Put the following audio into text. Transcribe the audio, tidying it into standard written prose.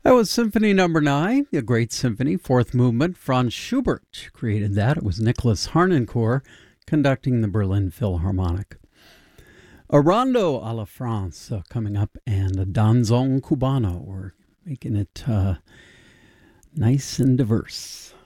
That was Symphony Number 9, a great symphony, fourth movement. Franz Schubert created that. It was Nicholas Harnoncourt conducting the Berlin Philharmonic. A Rondo a la France coming up, and a Danzón Cubano. We're making it nice and diverse.